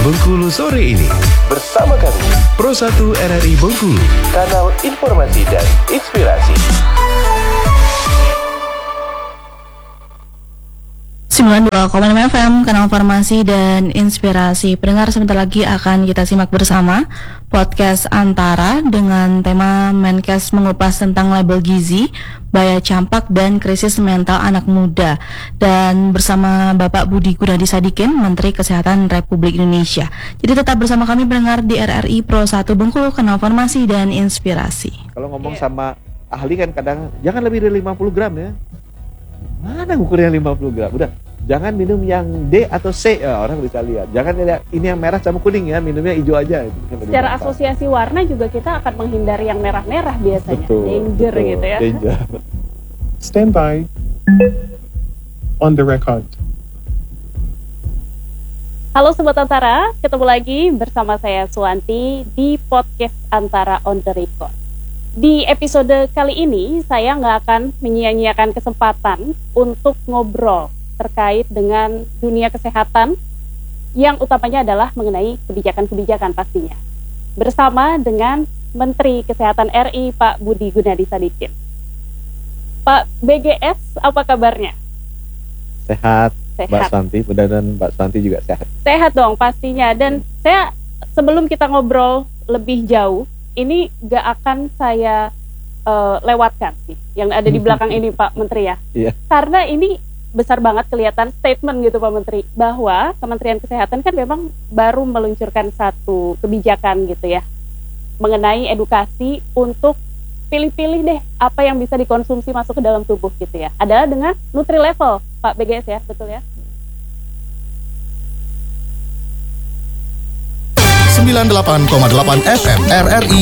Bengkulu sore ini. Bersama kami, Pro 1 RRI Bengkulu, kanal informasi dan inspirasi. 92,5 FM, kanal informasi dan inspirasi. Pendengar, sebentar lagi akan kita simak bersama podcast Antara dengan tema Menkes mengupas tentang label gizi, bahaya campak dan krisis mental anak muda. Dan bersama Bapak Budi Gunadisadikin, Menteri Kesehatan Republik Indonesia. Jadi tetap bersama kami pendengar di RRI Pro 1 Bengkulu, kanal informasi dan inspirasi. Kalau ngomong sama ahli kan kadang jangan lebih dari 50 gram ya. Mana ukurnya 50 gram? Udah, jangan minum yang D atau C, ya, orang bisa lihat. Jangan lihat ini yang merah sama kuning ya, minumnya hijau aja. Secara asosiasi warna juga kita akan menghindari yang merah-merah biasanya. Danger gitu ya. Danger. Stand by. On the record. Halo Sobat Antara, ketemu lagi bersama saya Suwanti di podcast Antara on the record. Di episode kali ini saya nggak akan menyia-nyiakan kesempatan untuk ngobrol terkait dengan dunia kesehatan yang utamanya adalah mengenai kebijakan-kebijakan pastinya. Bersama dengan Menteri Kesehatan RI Pak Budi Gunadisadikin. Pak BGS, apa kabarnya? Sehat. Mbak Sehat. Santi, mudah-mudahan Mbak Santi juga sehat. Sehat dong pastinya. Dan saya sebelum kita ngobrol lebih jauh, ini gak akan saya lewatkan sih yang ada di belakang ini Pak Menteri ya. Iya. Karena ini besar banget kelihatan statement gitu Pak Menteri, bahwa Kementerian Kesehatan kan memang baru meluncurkan satu kebijakan gitu ya, mengenai edukasi untuk pilih-pilih deh apa yang bisa dikonsumsi masuk ke dalam tubuh gitu ya. Adalah dengan Nutri Level Pak BGS ya, betul ya? 98,8 FM RRI